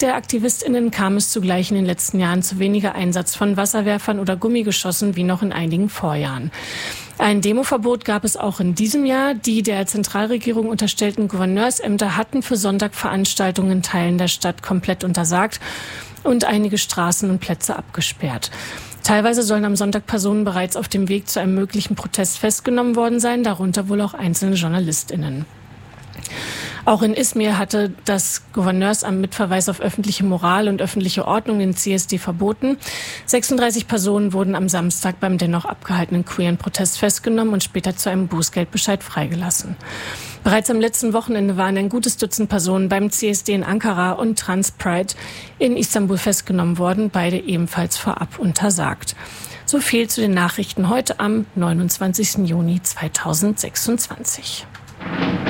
der AktivistInnen kam es zugleich in den letzten Jahren zu weniger Einsatz von Wasserwerfern oder Gummigeschossen wie noch in einigen Vorjahren. Ein Demoverbot gab es auch in diesem Jahr. Die der Zentralregierung unterstellten Gouverneursämter hatten für Sonntag Veranstaltungen in Teilen der Stadt komplett untersagt und einige Straßen und Plätze abgesperrt. Teilweise sollen am Sonntag Personen bereits auf dem Weg zu einem möglichen Protest festgenommen worden sein, darunter wohl auch einzelne JournalistInnen. Auch in Izmir hatte das Gouverneursamt mit Verweis auf öffentliche Moral und öffentliche Ordnung den CSD verboten. 36 Personen wurden am Samstag beim dennoch abgehaltenen queeren Protest festgenommen und später zu einem Bußgeldbescheid freigelassen. Bereits am letzten Wochenende waren ein gutes Dutzend Personen beim CSD in Ankara und Trans Pride in Istanbul festgenommen worden, beide ebenfalls vorab untersagt. So viel zu den Nachrichten heute am 29. Juni 2026.